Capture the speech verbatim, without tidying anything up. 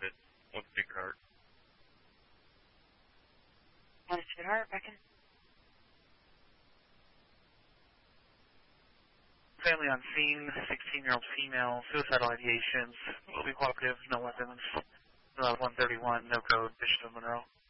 it. One Sacred Heart. One Sacred Heart, Beacon. Family on scene, sixteen-year-old female, suicidal ideations, will be cooperative, no weapons. Uh, one thirty-one, no code, Bishop of Monroe.